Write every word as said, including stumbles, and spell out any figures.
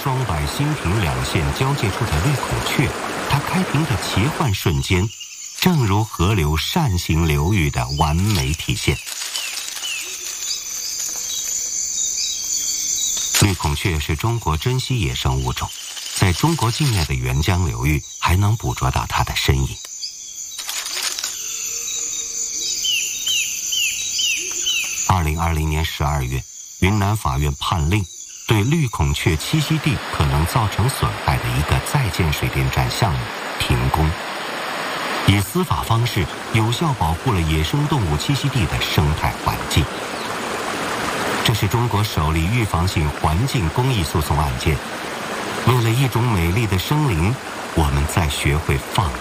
双柏新平两线交界处的绿孔雀，它开屏的奇幻瞬间，正如河流扇形流域的完美体现。绿孔雀是中国珍稀野生物种，在中国境内的沅江流域还能捕捉到它的身影。二零二零年十二月，云南法院判令，对绿孔雀栖息地可能造成损害的一个在建水电站项目停工，以司法方式有效保护了野生动物栖息地的生态环境。这是中国首例预防性环境公益诉讼案件。为了一种美丽的生灵，我们再学会放